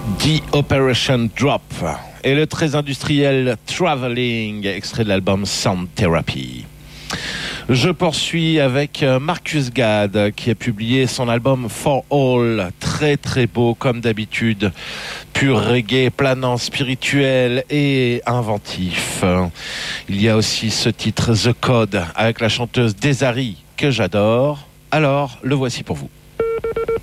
The Operation Drop et le très industriel Traveling, extrait de l'album Sound Therapy. Je poursuis avec Marcus Gad qui a publié son album For All, très très beau comme d'habitude, pur reggae, planant, spirituel et inventif. Il y a aussi ce titre The Code avec la chanteuse Desari que j'adore. Alors le voici pour vous.